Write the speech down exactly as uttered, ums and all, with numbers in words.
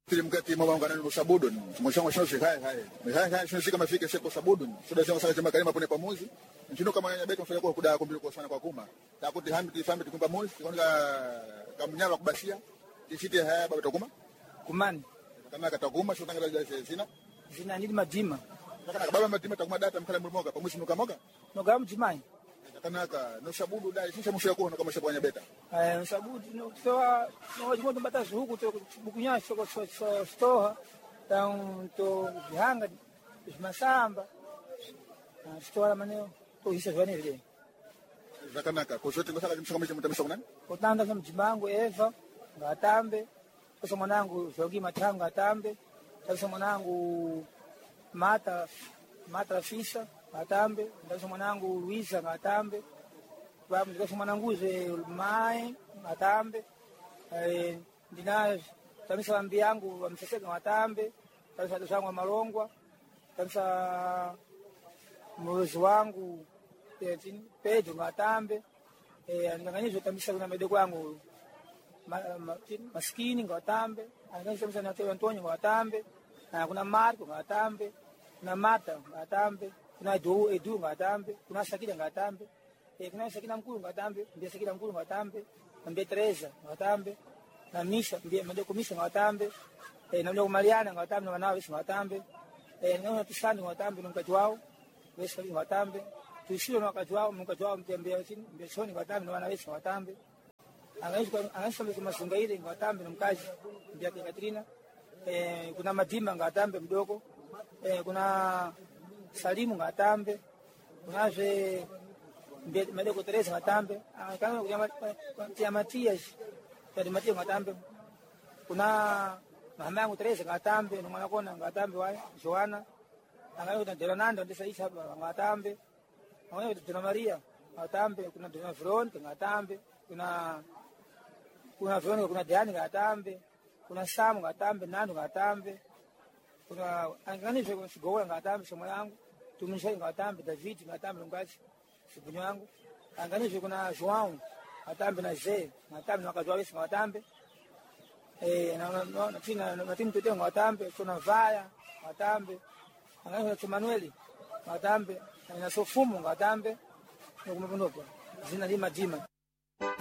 Mkati mwa ngana no sabudo mshongo shoshe hai hai hai hai shoshe kama fike shepo sabudo soda sema sasa chama kalima pone pamozi nchino kama nyanya beto mfanya kwa kuda kumbili kwa sana kwa kuma takuti hambi fambi tukumba mozi kionga kamnyama kubashia ishite haya baba tukuma kumani kama katakuma sio tanga la zina zina nili madima kana baba madima takuma data mkala mmoja pamozi nukamoka noga mjimai kana ka no sabudo dai sisi msho kwa kama shepo nyanya beta eh sabudo no toa no jimoto mbatazi huku to bukunyasho kwa stoha tão to bihanga masamba stoa maneo to hisa vani vile zakanaka kwa zote ngosaka mshaka mwisho mtamsha nani kutanda za mjimangu Eva ngatambe sasa mwanangu Jogi Matanga atambe sasa mwanangu Mata Mata Fisa atambe sasa mwanangu Luisa ngatambe babu sasa mwanangu ze Mai atambe eh ndina tamisa wambi yangu wamseseka watambe tamisa zangu Malongwa tamisa mrozi wangu Pedro ngatambe eh nganganyizwe tamisa kuna medogo wangu ma, ma, maskini ngatambe anganyizwe tamisa na Teo Antonio ngatambe na kuna Marco ngatambe kuna Mata ngatambe kuna Edu Edu ngatambe kuna Sakina ngatambe eh kuna Sakina mkulu ngatambe ndiye Sakina mkulu ngatambe ndiye Teresa ngatambe na Misha ndiye mdogo Misha ngatambe eh na mdogo Mariana ngatambe na wanawe ngatambe eh na tisani ngatambe na mkaji wao wesa ngatambe tuishio na wakati wao mkaji wao mtembea chini mbeshoni ngatambe na wanawe ngatambe anaishi anaishi kama masunga ile ngatambe na mkaji ndiye Katrina eh kuna Madima ngatambe mdogo eh kuna Salimu ngatambe kuna je mdogo Teresa ngatambe kama ya Matias Tadi mati ngatambe kuna mama yangu Teresa ngatambe na mwana kona ngatambe wa Joana angayo na Deronando ndisa isha ngatambe angayo Dona Maria ngatambe kuna Dona Front ngatambe kuna kuna Front kuna Diani ngatambe kuna Sam ngatambe Nando ngatambe kuna anganisho kwa sigoa ngatambe somo yangu tumisha ngatambe David ngatambe ngachi sipunyo yangu anganisho kuna João ngatambe na Zee ngatambe na wakati wawesi ngatambe eh na na na tina na timu teteo ngatambe kuna Vaya ngatambe anganisho na Manueli ngatambe na Sofumu ngatambe na kumbunopo zina lima jima